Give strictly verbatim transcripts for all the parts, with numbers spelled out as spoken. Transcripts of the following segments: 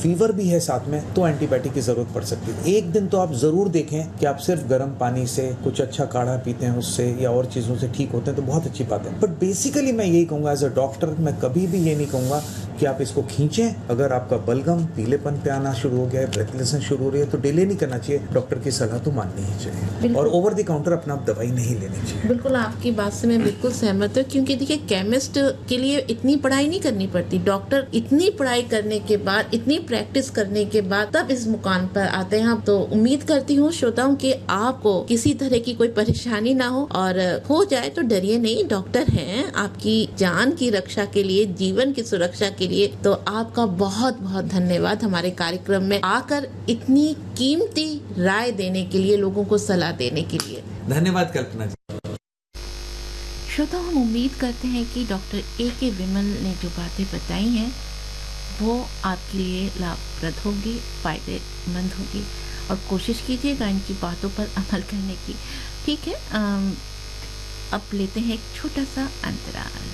Fever भी है साथ में तो एंटीबायोटिक की जरूरत पड़ सकती है। एक दिन तो आप जरूर देखें कि आप सिर्फ गर्म पानी से कुछ अच्छा काढ़ा पीते हैं उससे या और चीजों से ठीक होते हैं तो बहुत अच्छी बात है। बट बेसिकली मैं यही कहूंगा एज अ डॉक्टर, मैं कभी भी ये नहीं कहूंगा कि आप इसको खींचें। अगर आपका बलगम पीलेपन पे आना शुरू हो गया है, ब्रेथलेसनेस शुरू हो रही है तो डिले नहीं करना चाहिए, डॉक्टर की सलाह तो माननी ही चाहिए और ओवर द काउंटर अपना आप दवाई नहीं लेनी चाहिए। बिल्कुल, आपकी बात से मैं बिल्कुल सहमत हूँ, क्योंकि देखिए केमिस्ट के लिए इतनी पढ़ाई नहीं करनी पड़ती। डॉक्टर इतनी पढ़ाई करने के बाद, इतनी प्रैक्टिस करने के बाद तब इस मुकाम पर आते हैं। तो उम्मीद करती हूँ श्रोताओं कि आपको किसी तरह की कोई परेशानी ना हो, और हो जाए तो डरिए नहीं, डॉक्टर हैं आपकी जान की रक्षा के लिए, जीवन की सुरक्षा के लिए। तो आपका बहुत बहुत धन्यवाद हमारे कार्यक्रम में आकर इतनी कीमती राय देने के लिए, लोगों को सलाह देने के लिए। धन्यवाद कल्पना जी। श्रोता, हम उम्मीद करते हैं कि डॉक्टर ए के विमल ने जो बातें बताई हैं वो आपके लिए लाभप्रद होगी, फायदेमंद होगी, और कोशिश कीजिएगा इनकी बातों पर अमल करने की। ठीक है, अब लेते हैं एक छोटा सा अंतराल।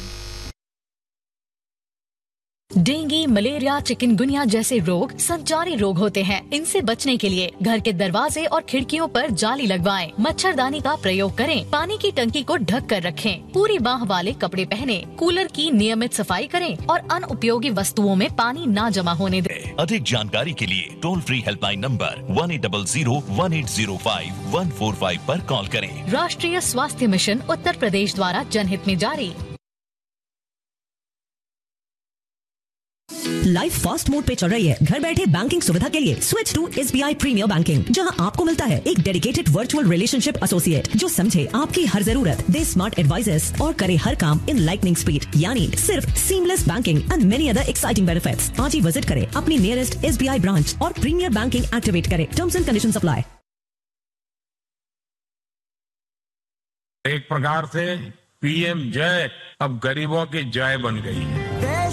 डेंगू, मलेरिया, चिकनगुनिया जैसे रोग संचारी रोग होते हैं। इनसे बचने के लिए घर के दरवाजे और खिड़कियों पर जाली लगवाएं, मच्छरदानी का प्रयोग करें, पानी की टंकी को ढक कर रखें, पूरी बाह वाले कपड़े पहने, कूलर की नियमित सफाई करें और अनुपयोगी वस्तुओं में पानी ना जमा होने दें। अधिक जानकारी के लिए toll free helpline number one eight double zero one eight zero five one four five पर कॉल करें। राष्ट्रीय स्वास्थ्य मिशन उत्तर प्रदेश द्वारा जनहित में जारी। लाइफ फास्ट मोड पे चल रही है। घर बैठे बैंकिंग सुविधा के लिए switch to S B I premiere banking, जहां आपको मिलता है एक डेडिकेटेड वर्चुअल रिलेशनशिप एसोसिएट जो समझे आपकी हर जरूरत, दे स्मार्ट एडवाइजेस और करे हर काम इन लाइटनिंग स्पीड, यानी सिर्फ seamless banking and many other exciting benefits. आज ही विजिट करें अपनी nearest S B I branch और प्रीमियर बैंकिंग एक्टिवेट करें। Terms and conditions apply. एक प्रकार से पी एम जय अब गरीबों की जय बन गई है।